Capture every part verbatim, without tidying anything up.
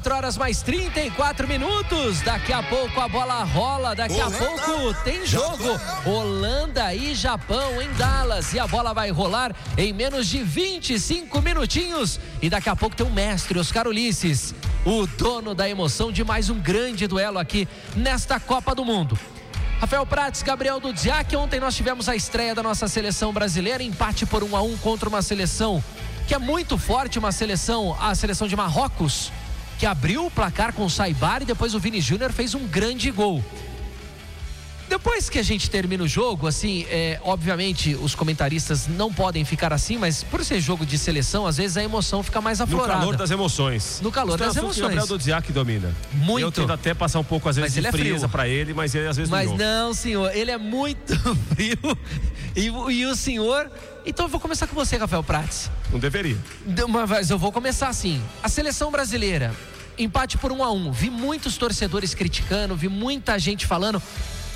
quatro horas mais trinta e quatro minutos. Daqui a pouco a bola rola. Daqui Holanda, a pouco tem jogo. Japão. Holanda e Japão em Dallas. E a bola vai rolar em menos de vinte e cinco minutinhos. E daqui a pouco tem o mestre Oscar Ulisses, o dono da emoção de mais um grande duelo aqui nesta Copa do Mundo. Rafael Prates, Gabriel Dudziak. Ontem nós tivemos a estreia da nossa seleção brasileira, empate por um a um contra uma seleção que é muito forte, uma seleção, a seleção de Marrocos, que abriu o placar com o Saibar e depois o Vini Júnior fez um grande gol. Depois que a gente termina o jogo, assim, é, obviamente os comentaristas não podem ficar assim, mas por ser jogo de seleção, às vezes a emoção fica mais aflorada. No calor das emoções. No calor das emoções. O Gabriel Dudziak domina. Muito. Eu tento até passar um pouco, às vezes, mas de ele frieza é pra ele, mas ele às vezes mas não. Mas não, senhor, ele é muito frio. E, e o senhor... Então eu vou começar com você, Rafael Prates. Não deveria. Mas eu vou começar assim. A seleção brasileira, empate por um a um. Vi muitos torcedores criticando, vi muita gente falando.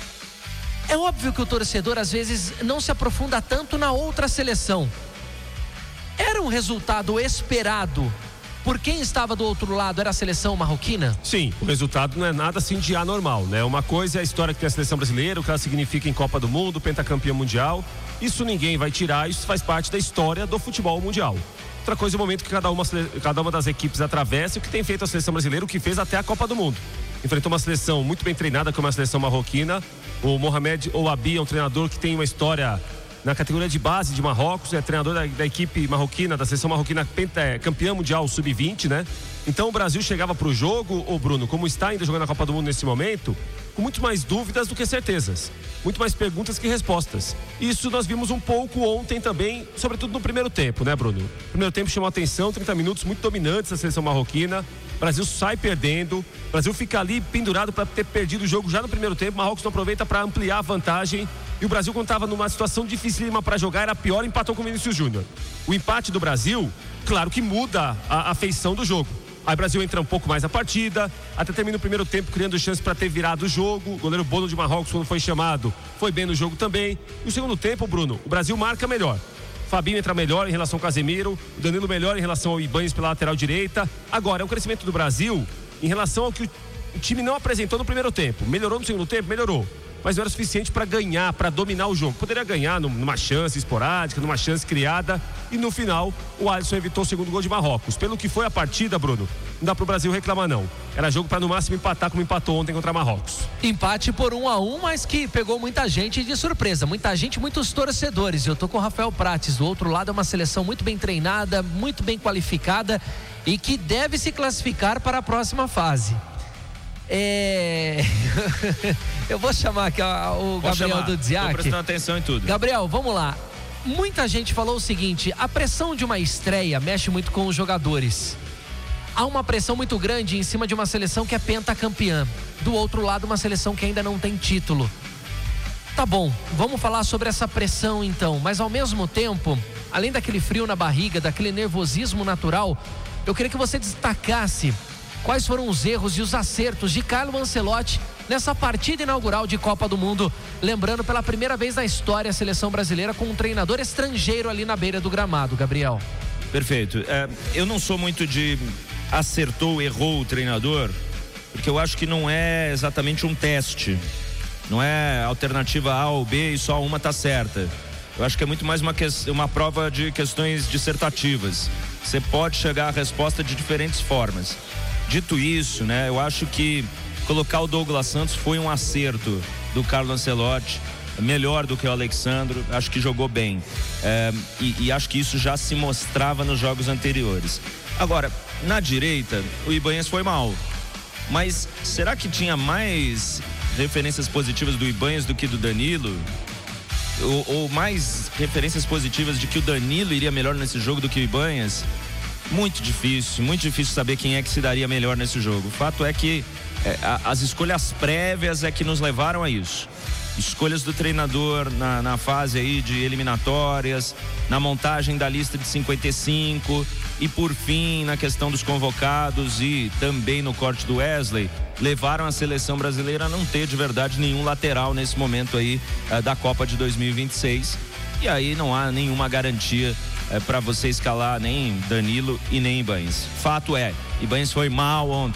É óbvio que o torcedor às vezes não se aprofunda tanto na outra seleção. Era um resultado esperado por quem estava do outro lado? Era a seleção marroquina? Sim, o resultado não é nada assim de anormal, né? Uma coisa é a história que tem a seleção brasileira, o que ela significa em Copa do Mundo, pentacampeã mundial. Isso ninguém vai tirar, isso faz parte da história do futebol mundial. Outra coisa é o momento que cada uma, cada uma das equipes atravessa, o que tem feito a seleção brasileira, o que fez até a Copa do Mundo. Enfrentou uma seleção muito bem treinada, como a seleção marroquina. O Mohamed Ouabi é um treinador que tem uma história na categoria de base de Marrocos, é treinador da, da equipe marroquina, da seleção marroquina penta, é, campeã mundial sub vinte, né? Então o Brasil chegava pro jogo, ô Bruno, como está ainda jogando a Copa do Mundo nesse momento, com muito mais dúvidas do que certezas, muito mais perguntas que respostas. Isso nós vimos um pouco ontem também, sobretudo no primeiro tempo, né, Bruno? O primeiro tempo chamou a atenção, trinta minutos muito dominantes da seleção marroquina. O Brasil sai perdendo, o Brasil fica ali pendurado para ter perdido o jogo já no primeiro tempo. O Marrocos não aproveita para ampliar a vantagem. E o Brasil, quando estava numa situação dificílima para jogar, era pior, empatou com o Vinícius Júnior. O empate do Brasil, claro que muda a, a feição do jogo. Aí o Brasil entra um pouco mais na partida, até termina o primeiro tempo criando chance para ter virado o jogo. O goleiro Bono de Marrocos, quando foi chamado, foi bem no jogo também. E o segundo tempo, Bruno, o Brasil marca melhor. Fabinho entra melhor em relação ao Casemiro, o Danilo melhor em relação ao Ibanez pela lateral direita. Agora, é o crescimento do Brasil em relação ao que o time não apresentou no primeiro tempo. Melhorou no segundo tempo? Melhorou. Mas não era suficiente para ganhar, para dominar o jogo. Poderia ganhar numa chance esporádica, numa chance criada. E no final, o Alisson evitou o segundo gol de Marrocos. Pelo que foi a partida, Bruno, não dá pro Brasil reclamar, não. Era jogo para no máximo empatar como empatou ontem contra Marrocos. Empate por um a um, mas que pegou muita gente de surpresa. Muita gente, muitos torcedores. Eu tô com o Rafael Prates. Do outro lado é uma seleção muito bem treinada, muito bem qualificada e que deve se classificar para a próxima fase. É... Eu vou chamar aqui o Gabriel Dudziak. Tô prestando atenção em tudo. Gabriel, vamos lá. Muita gente falou o seguinte: a pressão de uma estreia mexe muito com os jogadores. Há uma pressão muito grande em cima de uma seleção que é pentacampeã. Do outro lado, uma seleção que ainda não tem título. Tá bom, vamos falar sobre essa pressão então. Mas ao mesmo tempo, além daquele frio na barriga, daquele nervosismo natural, eu queria que você destacasse quais foram os erros e os acertos de Carlo Ancelotti nessa partida inaugural de Copa do Mundo. Lembrando, pela primeira vez na história, a seleção brasileira com um treinador estrangeiro ali na beira do gramado, Gabriel. Perfeito. É, eu não sou muito de acertou, errou o treinador, porque eu acho que não é exatamente um teste. Não é alternativa A ou B e só uma tá certa. Eu acho que é muito mais uma, que, uma prova de questões dissertativas. Você pode chegar à resposta de diferentes formas. Dito isso, né, eu acho que colocar o Douglas Santos foi um acerto do Carlo Ancelotti, melhor do que o Alexandro, acho que jogou bem. É, e, e acho que isso já se mostrava nos jogos anteriores. Agora, na direita, o Ibanez foi mal. Mas será que tinha mais referências positivas do Ibanez do que do Danilo? Ou, ou mais referências positivas de que o Danilo iria melhor nesse jogo do que o Ibanez? Muito difícil, muito difícil saber quem é que se daria melhor nesse jogo. O fato é que é, a, as escolhas prévias é que nos levaram a isso. Escolhas do treinador na, na fase aí de eliminatórias, na montagem da lista de cinquenta e cinco e por fim na questão dos convocados e também no corte do Wesley, levaram a seleção brasileira a não ter de verdade nenhum lateral nesse momento aí é, da Copa de dois mil e vinte e seis. E aí não há nenhuma garantia é, para você escalar nem Danilo e nem Ibanez. Fato é, Ibanez foi mal ontem.